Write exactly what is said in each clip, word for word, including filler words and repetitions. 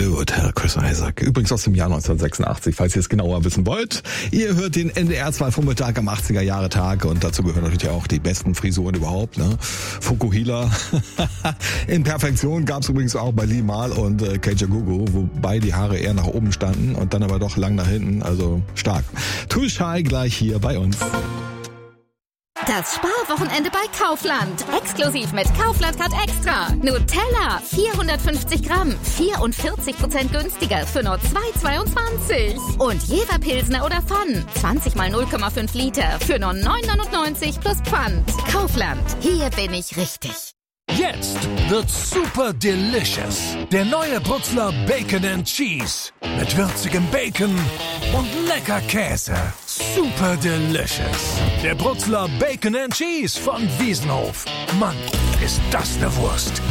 Good, Herr Chris Isaak. Übrigens aus dem Jahr neunzehnhundertsechsundachtzig, falls ihr es genauer wissen wollt. Ihr hört den N D R zwei Vormittag am achtziger-Jahre-Tag und dazu gehören natürlich auch die besten Frisuren überhaupt. Ne? Fukuhila in Perfektion gab es übrigens auch bei Lee Mal und äh, Kajagoogoo, wobei die Haare eher nach oben standen und dann aber doch lang nach hinten, also stark. Too Shy gleich hier bei uns. Das Sparwochenende bei Kaufland. Exklusiv mit Kaufland Card Extra. Nutella, vierhundertfünfzig Gramm, vierundvierzig Prozent günstiger für nur zwei Euro zweiundzwanzig. Und Jever Pilsner oder Pfann, zwanzig mal null Komma fünf Liter für nur neun Euro neunundneunzig plus Pfand. Kaufland, hier bin ich richtig. Jetzt wird super delicious. Der neue Brutzler Bacon and Cheese. Mit würzigem Bacon und lecker Käse. Super delicious. Der Brutzler Bacon and Cheese von Wiesenhof. Mann, ist das eine Wurst.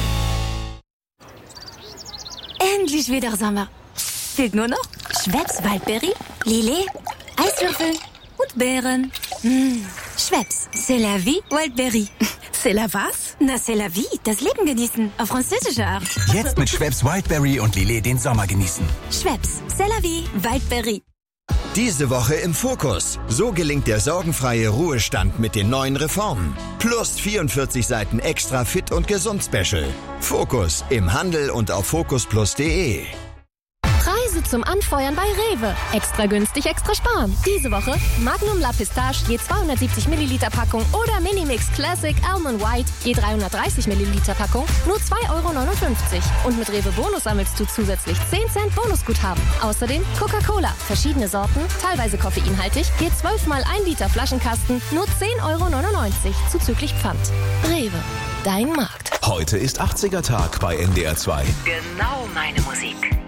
Endlich wieder Sommer. Fehlt nur noch Schweppes Waldberry, Lillet, Eiswürfel und Beeren. Mmh. Schweppes, c'est la vie, Waldberry. C'est la was? Na, c'est la vie, das Leben genießen, auf französische Art. Jetzt mit Schweppes Wildberry und Lillet den Sommer genießen. Schweppes, c'est la vie, Waldberry. Diese Woche im Fokus. So gelingt der sorgenfreie Ruhestand mit den neuen Reformen. Plus vierundvierzig Seiten extra Fit und Gesund Special. Fokus im Handel und auf fokus plus punkt de. Preise zum Anfeuern bei Rewe. Extra günstig, extra sparen. Diese Woche Magnum La Pistache je zweihundertsiebzig Milliliter Packung oder Minimix Classic Almond White je dreihundertdreißig Milliliter Packung nur zwei Euro neunundfünfzig. Und mit Rewe Bonus sammelst du zusätzlich zehn Cent Bonusguthaben. Außerdem Coca-Cola, verschiedene Sorten, teilweise koffeinhaltig, je zwölf mal ein Liter Flaschenkasten nur zehn Euro neunundneunzig zuzüglich Pfand. Rewe, dein Markt. Heute ist achtziger Tag bei N D R zwei. Genau meine Musik.